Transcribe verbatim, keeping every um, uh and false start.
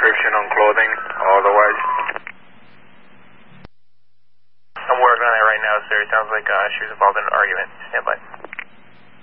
description on clothing or otherwise? I'm working on it right now, sir. It sounds like uh, she was involved in an argument. Stand by.